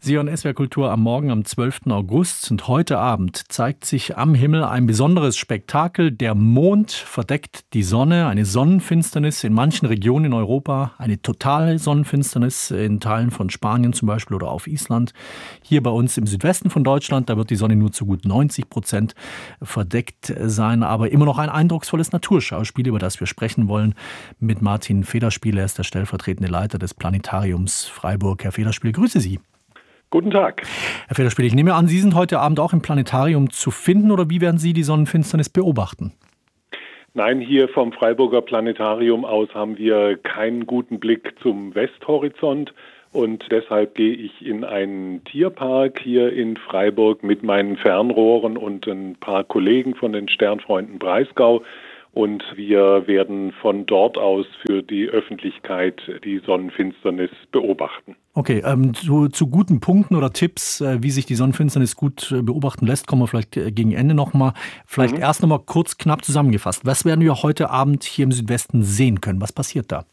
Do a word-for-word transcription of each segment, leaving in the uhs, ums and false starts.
Sie hören S W R Kultur am Morgen am zwölften August und heute Abend zeigt sich am Himmel ein besonderes Spektakel. Der Mond verdeckt die Sonne, eine Sonnenfinsternis in manchen Regionen in Europa, eine totale Sonnenfinsternis in Teilen von Spanien zum Beispiel oder auf Island. Hier bei uns im Südwesten von Deutschland, da wird die Sonne nur zu gut neunzig Prozent verdeckt sein, aber immer noch ein eindrucksvolles Naturschauspiel, über das wir sprechen wollen mit Martin Federspiel. Er ist der stellvertretende Leiter des Planetariums Freiburg. Herr Federspiel, grüße Sie. Guten Tag. Herr Federspiel, ich nehme an, Sie sind heute Abend auch im Planetarium zu finden oder wie werden Sie die Sonnenfinsternis beobachten? Nein, hier vom Freiburger Planetarium aus haben wir keinen guten Blick zum Westhorizont und deshalb gehe ich in einen Tierpark hier in Freiburg mit meinen Fernrohren und ein paar Kollegen von den Sternfreunden Breisgau. Und wir werden von dort aus für die Öffentlichkeit die Sonnenfinsternis beobachten. Okay, ähm, zu, zu guten Punkten oder Tipps, äh, wie sich die Sonnenfinsternis gut äh, beobachten lässt, kommen wir vielleicht äh, gegen Ende nochmal. Vielleicht mhm. erst nochmal kurz, knapp zusammengefasst. Was werden wir heute Abend hier im Südwesten sehen können? Was passiert da?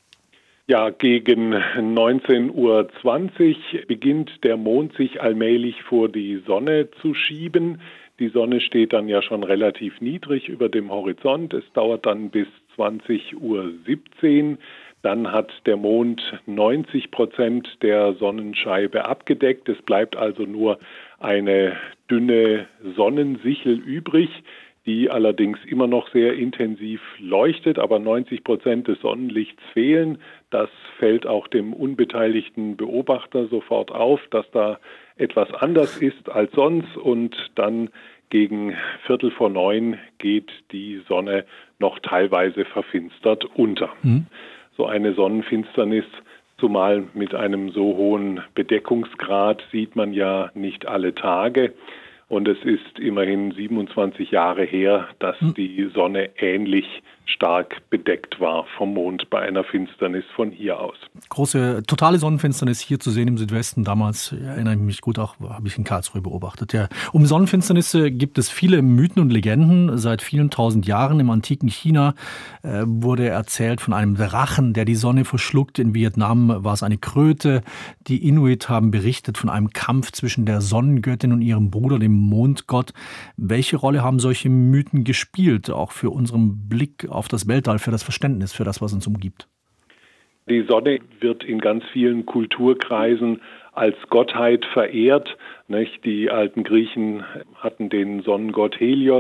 Ja, gegen neunzehn Uhr zwanzig beginnt der Mond sich allmählich vor die Sonne zu schieben. Die Sonne steht dann ja schon relativ niedrig über dem Horizont. Es dauert dann bis zwanzig Uhr siebzehn. Dann hat der Mond neunzig Prozent der Sonnenscheibe abgedeckt. Es bleibt also nur eine dünne Sonnensichel übrig, die allerdings immer noch sehr intensiv leuchtet, aber neunzig Prozent des Sonnenlichts fehlen. Das fällt auch dem unbeteiligten Beobachter sofort auf, dass da etwas anders ist als sonst und dann gegen Viertel vor neun geht die Sonne noch teilweise verfinstert unter. Mhm. So eine Sonnenfinsternis, zumal mit einem so hohen Bedeckungsgrad, sieht man ja nicht alle Tage. Und es ist immerhin siebenundzwanzig Jahre her, dass die Sonne ähnlich stark bedeckt war vom Mond bei einer Finsternis von hier aus. Große, totale Sonnenfinsternis hier zu sehen im Südwesten. Damals, erinnere ich mich gut, auch habe ich in Karlsruhe beobachtet. Ja. Um Sonnenfinsternisse gibt es viele Mythen und Legenden. Seit vielen tausend Jahren im antiken China äh, wurde erzählt von einem Drachen, der die Sonne verschluckt. In Vietnam war es eine Kröte. Die Inuit haben berichtet von einem Kampf zwischen der Sonnengöttin und ihrem Bruder, dem Mondgott. Welche Rolle haben solche Mythen gespielt, auch für unseren Blick auf das Weltall, für das Verständnis, für das, was uns umgibt? Die Sonne wird in ganz vielen Kulturkreisen als Gottheit verehrt. Nicht? Die alten Griechen hatten den Sonnengott Helios.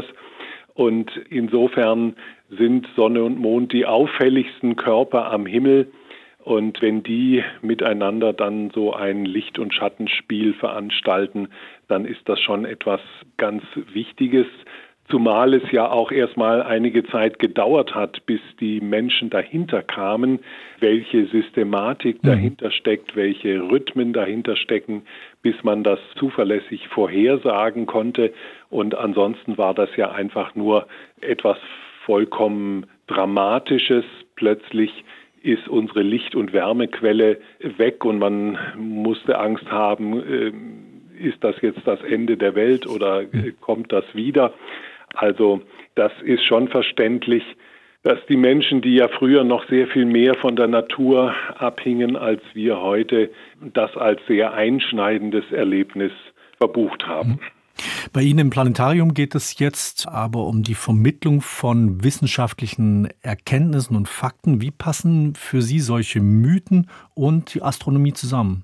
Und insofern sind Sonne und Mond die auffälligsten Körper am Himmel. Und wenn die miteinander dann so ein Licht- und Schattenspiel veranstalten, dann ist das schon etwas ganz Wichtiges. Zumal es ja auch erstmal einige Zeit gedauert hat, bis die Menschen dahinter kamen, welche Systematik dahinter steckt, welche Rhythmen dahinter stecken, bis man das zuverlässig vorhersagen konnte. Und ansonsten war das ja einfach nur etwas vollkommen Dramatisches. Plötzlich ist unsere Licht- und Wärmequelle weg und man musste Angst haben, äh, ist das jetzt das Ende der Welt oder äh, kommt das wieder? Also das ist schon verständlich, dass die Menschen, die ja früher noch sehr viel mehr von der Natur abhingen als wir heute, das als sehr einschneidendes Erlebnis verbucht haben. Bei Ihnen im Planetarium geht es jetzt aber um die Vermittlung von wissenschaftlichen Erkenntnissen und Fakten. Wie passen für Sie solche Mythen und die Astronomie zusammen?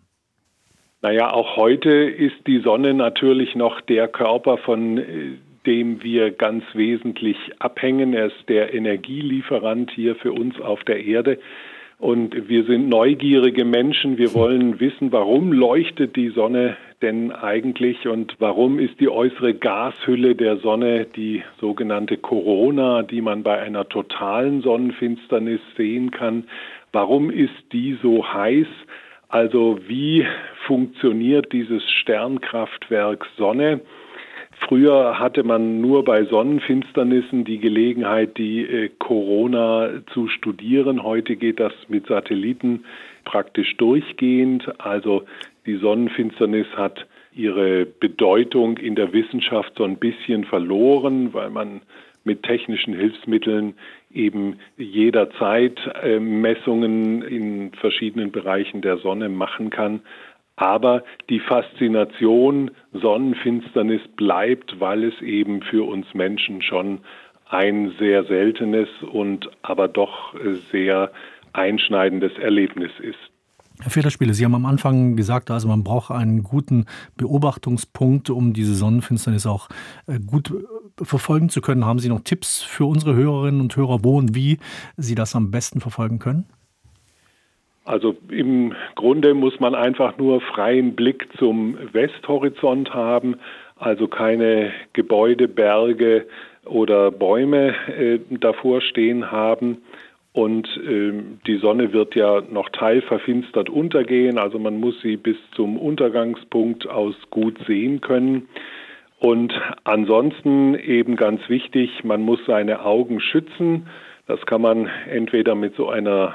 Naja, auch heute ist die Sonne natürlich noch der Körper, von dem wir ganz wesentlich abhängen. Er ist der Energielieferant hier für uns auf der Erde. Und wir sind neugierige Menschen. Wir wollen wissen, warum leuchtet die Sonne denn eigentlich und warum ist die äußere Gashülle der Sonne, die sogenannte Corona, die man bei einer totalen Sonnenfinsternis sehen kann, warum ist die so heiß? Also wie funktioniert dieses Sternkraftwerk Sonne? Früher hatte man nur bei Sonnenfinsternissen die Gelegenheit, die äh, Corona zu studieren. Heute geht das mit Satelliten praktisch durchgehend. Also die Sonnenfinsternis hat ihre Bedeutung in der Wissenschaft so ein bisschen verloren, weil man mit technischen Hilfsmitteln eben jederzeit äh, Messungen in verschiedenen Bereichen der Sonne machen kann. Aber die Faszination Sonnenfinsternis bleibt, weil es eben für uns Menschen schon ein sehr seltenes und aber doch sehr einschneidendes Erlebnis ist. Herr Federspiele, Sie haben am Anfang gesagt, also man braucht einen guten Beobachtungspunkt, um diese Sonnenfinsternis auch gut verfolgen zu können. Haben Sie noch Tipps für unsere Hörerinnen und Hörer, wo und wie Sie das am besten verfolgen können? Also im Grunde muss man einfach nur freien Blick zum Westhorizont haben, also keine Gebäude, Berge oder Bäume äh, davor stehen haben. Und äh, die Sonne wird ja noch teilverfinstert untergehen, also man muss sie bis zum Untergangspunkt aus gut sehen können. Und ansonsten eben ganz wichtig, man muss seine Augen schützen. Das kann man entweder mit so einer